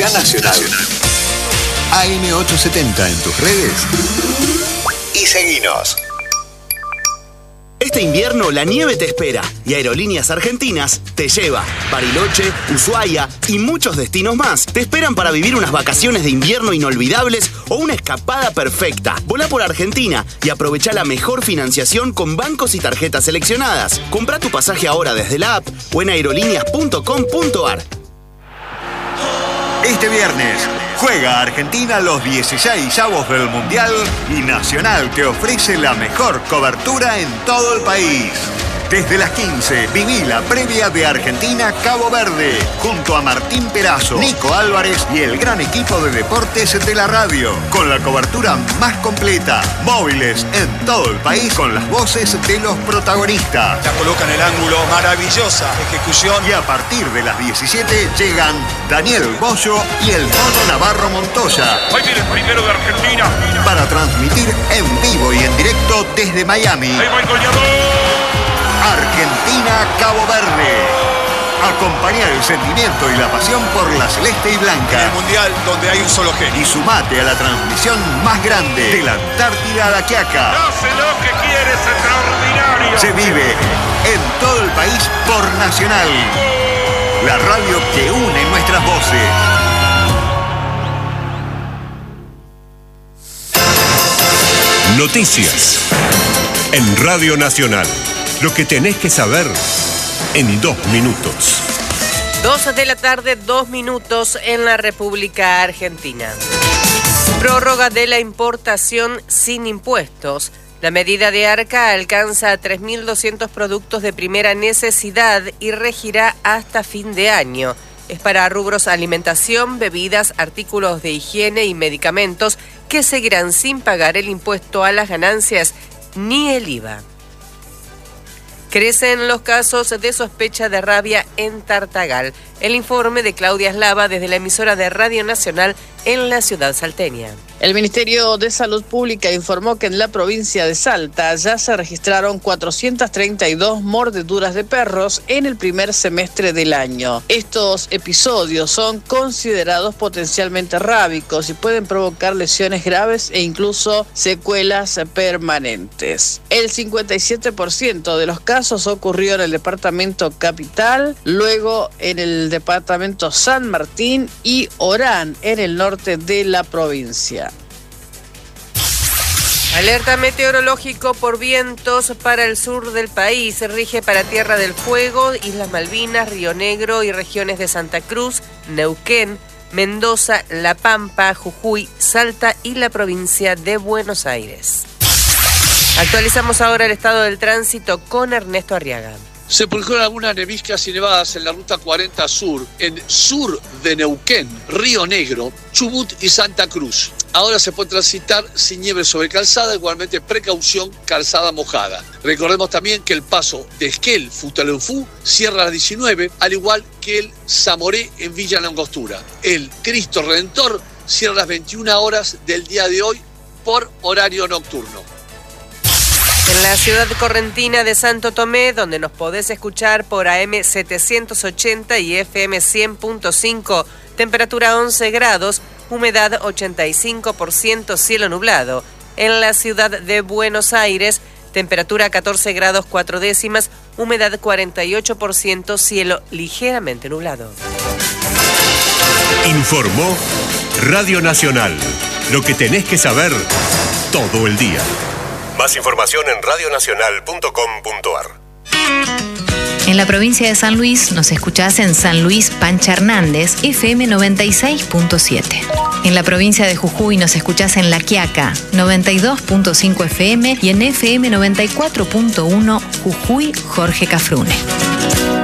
acá Nacional. AM870 en tus redes y seguinos. Este invierno la nieve te espera y Aerolíneas Argentinas te lleva. Bariloche, Ushuaia y muchos destinos más te esperan para vivir unas vacaciones de invierno inolvidables o una escapada perfecta. Volá por Argentina y aprovecha la mejor financiación con bancos y tarjetas seleccionadas. Comprá tu pasaje ahora desde la app o en aerolíneas.com.ar. Este viernes juega Argentina los 16avos del Mundial y Nacional te ofrece la mejor cobertura en todo el país. Desde las 15, viví la previa de Argentina-Cabo Verde, junto a Martín Perazo, Nico Álvarez y el gran equipo de deportes de la radio, con la cobertura más completa, móviles en todo el país, con las voces de los protagonistas. La coloca en el ángulo, maravillosa ejecución. Y a partir de las 17 llegan Daniel Bollo y el Mono Navarro Montoya. Ahí viene el primero de Argentina. Para transmitir en vivo y en directo desde Miami. Ahí va el goleador. Argentina-Cabo Verde. Acompaña el sentimiento y la pasión por la celeste y blanca. En el Mundial donde hay un solo genio. Y sumate a la transmisión más grande de la Antártida a la Quiaca. Hace lo que quiere, es extraordinario. Se vive en todo el país por Nacional. La radio que une nuestras voces. Noticias en Radio Nacional. Lo que tenés que saber en 2 minutos. 12 de la tarde, 2 minutos en la República Argentina. Prórroga de la importación sin impuestos. La medida de Arca alcanza a 3.200 productos de primera necesidad y regirá hasta fin de año. Es para rubros alimentación, bebidas, artículos de higiene y medicamentos que seguirán sin pagar el impuesto a las ganancias ni el IVA. Crecen los casos de sospecha de rabia en Tartagal. El informe de Claudia Eslava desde la emisora de Radio Nacional en la ciudad salteña. El Ministerio de Salud Pública informó que en la provincia de Salta ya se registraron 432 mordeduras de perros en el primer semestre del año. Estos episodios son considerados potencialmente rábicos y pueden provocar lesiones graves e incluso secuelas permanentes. El 57% de los casos ocurrió en el departamento Capital, luego en el departamento San Martín y Orán en el norte de la provincia. Alerta meteorológico por vientos para el sur del país. Rige para Tierra del Fuego, Islas Malvinas, Río Negro y regiones de Santa Cruz, Neuquén, Mendoza, La Pampa, Jujuy, Salta y la provincia de Buenos Aires. Actualizamos ahora el estado del tránsito con Ernesto Arriaga. Se produjeron algunas neviscas y nevadas en la ruta 40 Sur, en sur de Neuquén, Río Negro, Chubut y Santa Cruz. Ahora se puede transitar sin nieve sobre calzada, igualmente precaución, calzada mojada. Recordemos también que el paso de Esquel, Futaleufú, cierra a las 19, al igual que el Zamoré en Villa Langostura. El Cristo Redentor cierra a las 21 horas del día de hoy por horario nocturno. En la ciudad correntina de Santo Tomé, donde nos podés escuchar por AM 780 y FM 100.5, temperatura 11 grados, humedad 85%, cielo nublado. En la ciudad de Buenos Aires, temperatura 14 grados 4 décimas, humedad 48%, cielo ligeramente nublado. Informó Radio Nacional. Lo que tenés que saber todo el día. Más información en radionacional.com.ar. En la provincia de San Luis nos escuchás en San Luis Pancha Hernández, FM 96.7. En la provincia de Jujuy nos escuchás en La Quiaca, 92.5 FM y en FM 94.1 Jujuy Jorge Cafrune.